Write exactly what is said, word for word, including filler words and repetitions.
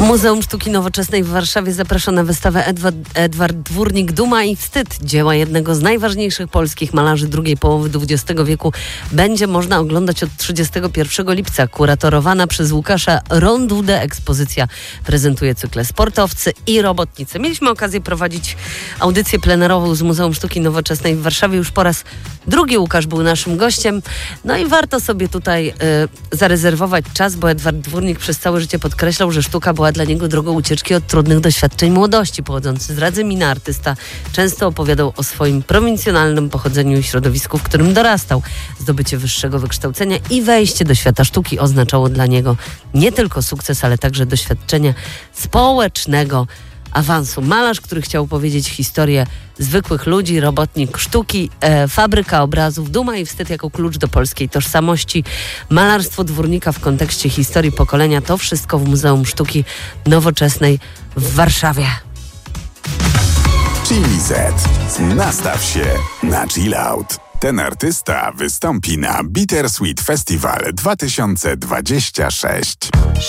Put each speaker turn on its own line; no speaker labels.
Muzeum Sztuki Nowoczesnej w Warszawie zaprasza na wystawę Edward, Edward Dwórnik Duma i wstyd. Dzieła jednego z najważniejszych polskich malarzy drugiej połowy dwudziestego wieku będzie można oglądać od trzydziestego pierwszego lipca. Kuratorowana przez Łukasza Rondudę ekspozycja prezentuje cykle Sportowcy i Robotnicy. Mieliśmy okazję prowadzić audycję plenerową z Muzeum Sztuki Nowoczesnej w Warszawie. Już po raz drugi Łukasz był naszym gościem. No i warto sobie tutaj y, zarezerwować czas, bo Edward Dwórnik przez całe życie podkreślał, że sztuka była dla niego drogą ucieczki od trudnych doświadczeń młodości. Pochodzący z Radzymina artysta często opowiadał o swoim prowincjonalnym pochodzeniu i środowisku, w którym dorastał. Zdobycie wyższego wykształcenia i wejście do świata sztuki oznaczało dla niego nie tylko sukces, ale także doświadczenie społecznego awansu. Malarz, który chciał powiedzieć historię zwykłych ludzi, robotnik sztuki, e, fabryka obrazów, duma i wstyd jako klucz do polskiej tożsamości, malarstwo Dwórnika w kontekście historii pokolenia. To wszystko w Muzeum Sztuki Nowoczesnej w Warszawie.
Chili Z. Nastaw się na chill out. Ten artysta wystąpi na Bittersweet Festival dwa tysiące dwudziesty szósty.